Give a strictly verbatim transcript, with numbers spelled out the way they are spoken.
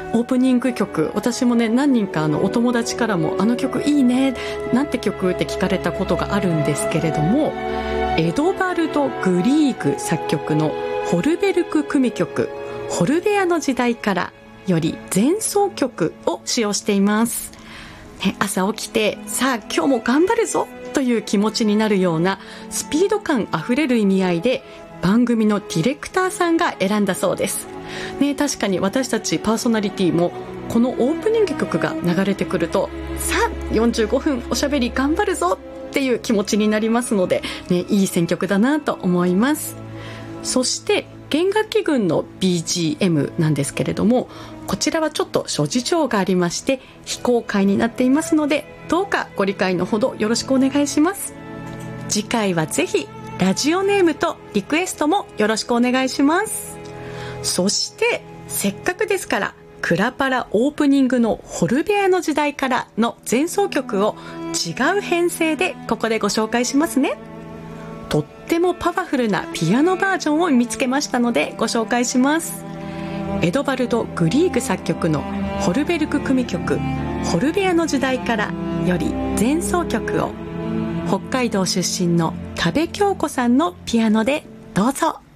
オープニング曲、私もね何人かあのお友達からもあの曲いいね、なんて曲って聞かれたことがあるんですけれども、エドバルド・グリーグ作曲のホルベルク組曲ホルベアの時代からより前奏曲を使用しています、ね、朝起きてさあ今日も頑張るぞという気持ちになるようなスピード感あふれる意味合いで番組のディレクターさんが選んだそうです、ね、確かに私たちパーソナリティもこのオープニング曲が流れてくるとさあよんじゅうごふんおしゃべり頑張るぞっていう気持ちになりますので、ね、いい選曲だなと思います。そして弦楽器群の ビージーエム なんですけれども、こちらはちょっと諸事情がありまして非公開になっていますので、どうかご理解のほどよろしくお願いします。次回はぜひラジオネームとリクエストもよろしくお願いします。そしてせっかくですからクラパラオープニングのホルベアの時代からの前奏曲を違う編成でここでご紹介しますね。とってもパワフルなピアノバージョンを見つけましたのでご紹介します。エドバルド・グリーグ作曲のホルベルク組曲ホルベアの時代からより前奏曲を北海道出身の多部京子さんのピアノでどうぞ。